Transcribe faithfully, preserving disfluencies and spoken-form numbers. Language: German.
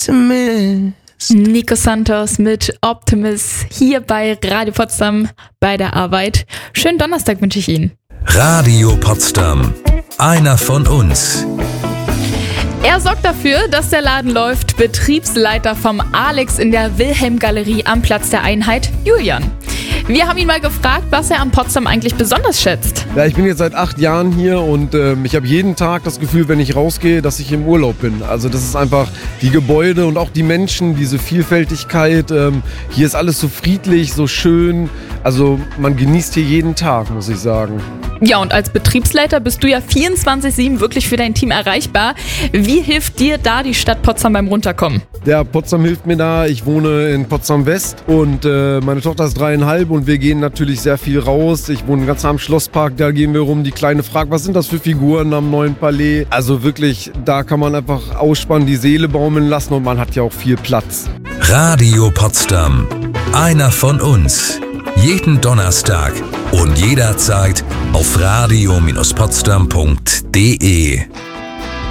Optimist. Nico Santos mit Optimist hier bei Radio Potsdam bei der Arbeit. Schönen Donnerstag wünsche ich Ihnen. Radio Potsdam. Einer von uns. Er sorgt dafür, dass der Laden läuft. Betriebsleiter vom Alex in der Wilhelm-Galerie am Platz der Einheit, Julian. Wir haben ihn mal gefragt, was er am Potsdam eigentlich besonders schätzt. Ja, ich bin jetzt seit acht Jahren hier und ähm, ich habe jeden Tag das Gefühl, wenn ich rausgehe, dass ich im Urlaub bin. Also das ist einfach die Gebäude und auch die Menschen, diese Vielfältigkeit. Ähm, hier ist alles so friedlich, so schön. Also man genießt hier jeden Tag, muss ich sagen. Ja, und als Betriebsleiter bist du ja vierundzwanzig sieben wirklich für dein Team erreichbar. Wie hilft dir da die Stadt Potsdam beim Runterkommen? Ja, Potsdam hilft mir da. Ich wohne in Potsdam West und äh, meine Tochter ist dreieinhalb und wir gehen natürlich sehr viel raus. Ich wohne ganz am Schlosspark, da gehen wir rum. Die Kleine fragt, was sind das für Figuren am neuen Palais? Also wirklich, da kann man einfach ausspannen, die Seele baumeln lassen und man hat ja auch viel Platz. Radio Potsdam. Einer von uns. Jeden Donnerstag und jederzeit auf radio Bindestrich potsdam punkt de.